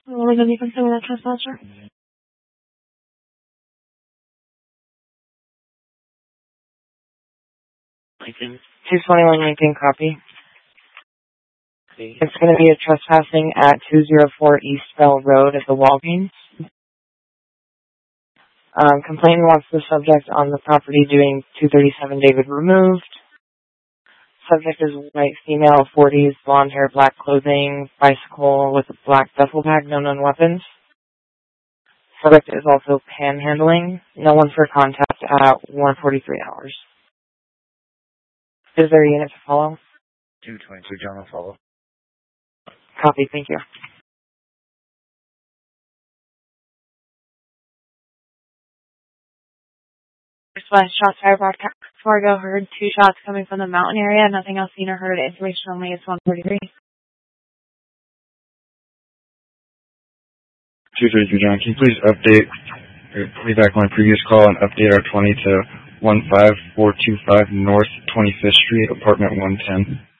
What was any concern with that trespasser? Lincoln. 221 Lincoln, copy. Okay. It's going to be a trespassing at 204 East Bell Road at the Walgreens. Complainant wants the subject on the property doing 237 David removed. Subject is white female, 40s, blonde hair, black clothing, bicycle with a black duffel bag, no known weapons. Subject is also panhandling. No one for contact at 1:43 hours. Is there a unit to follow? 222 John will follow. Copy, thank you. West shots fired broadcast. Fargo heard 2 shots coming from the mountain area. Nothing else seen or heard. Information only is 143. 233 John, can you please update, or play back my previous call and update our 20 to 15425 North 25th Street, apartment 110?